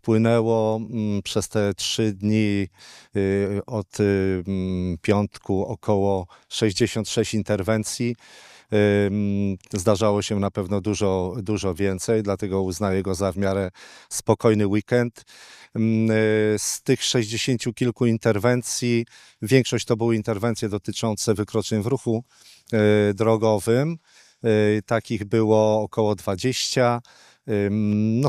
wpłynęło przez te 3 dni od piątku około 66 interwencji. Zdarzało się na pewno dużo więcej, dlatego uznaję go za w miarę spokojny weekend. Z tych 60 kilku interwencji większość to były interwencje dotyczące wykroczeń w ruchu drogowym. Takich było około 20. No,